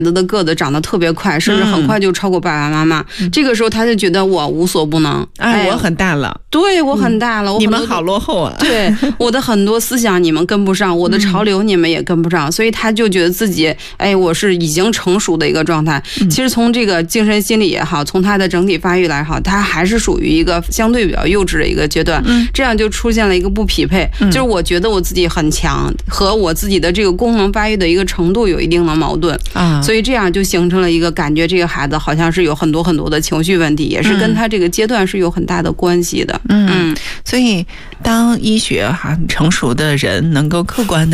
的个子长得特别快，甚至很快就超过爸爸妈妈。这个时候他就觉得我无所不能， 我很大了， 对，我很大了， 你们好落后啊。 对，我的很多思想你们跟不上，我的潮流你们也跟不上，所以他就觉得自己我是已经成熟的一个状态。其实从这个精神心理也好，从他的整体发育来好，他还是属于一个相对比较幼稚的一个阶段。这样就出现了一个不匹配，就是我觉得我自己很强和我自己的这个功能发育的一个程度有一定的矛盾啊，所以这样就形成了一个感觉，这个孩子好像是有很多很多的情绪问题，也是跟他这个阶段是有很大的关系的。 所以当医学很成熟的人能够客观的